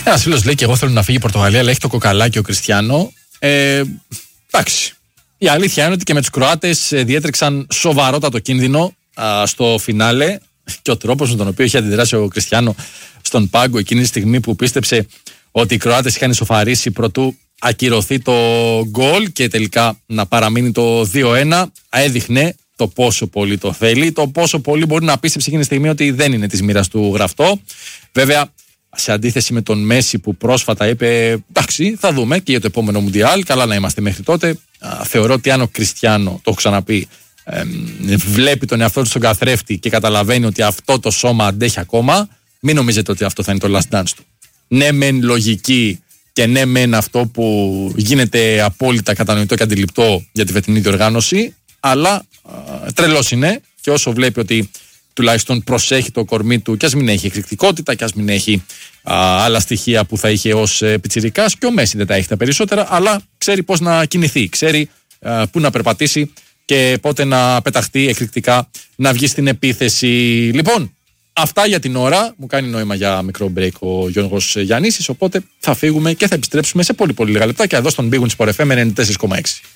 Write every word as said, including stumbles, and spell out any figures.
Ένας φίλος λέει και εγώ θέλω να φύγει η Πορτογαλία, αλλά έχει το κοκαλάκι ο Κριστιάνο. Ε, εντάξει. Η αλήθεια είναι ότι και με τους Κροάτες διέτρεξαν σοβαρότατο κίνδυνο α, στο φινάλε και ο τρόπος με τον οποίο είχε αντιδράσει ο Κριστιάνο στον πάγκο εκείνη τη στιγμή που πίστεψε ότι οι Κροάτες είχαν ισοφαρίσει προτού ακυρωθεί το γκολ και τελικά να παραμείνει το δύο ένα, έδειχνε το πόσο πολύ το θέλει, το πόσο πολύ μπορεί να πίστεψε εκείνη τη στιγμή ότι δεν είναι της μοίρας του γραφτό. Βέβαια, σε αντίθεση με τον Μέση που πρόσφατα είπε εντάξει, θα δούμε και για το επόμενο Μουντιάλ, καλά να είμαστε μέχρι τότε. Α, θεωρώ ότι αν ο Κριστιάνο, το έχω ξαναπεί, ε, βλέπει τον εαυτό του στον καθρέφτη και καταλαβαίνει ότι αυτό το σώμα αντέχει ακόμα, μην νομίζετε ότι αυτό θα είναι το last dance του. Ναι, μεν λογική και ναι, μεν αυτό που γίνεται απόλυτα κατανοητό και αντιληπτό για τη φετινή διοργάνωση, αλλά ε, τρελός είναι και όσο βλέπει ότι τουλάχιστον προσέχει το κορμί του και ας μην έχει εκρηκτικότητα και ας μην έχει α, άλλα στοιχεία που θα είχε ως ε, πιτσιρικάς, και ο Μέση δεν τα έχει τα περισσότερα, αλλά ξέρει πώς να κινηθεί, ξέρει α, πού να περπατήσει και πότε να πεταχτεί εκρηκτικά να βγει στην επίθεση. Λοιπόν, αυτά για την ώρα. Μου κάνει νόημα για μικρό break ο Γιώργος Γιαννίσης, οπότε θα φύγουμε και θα επιστρέψουμε σε πολύ πολύ λίγα λεπτά και εδώ στον Big Win Sport εφ εμ ενενήντα τέσσερα κόμμα έξι.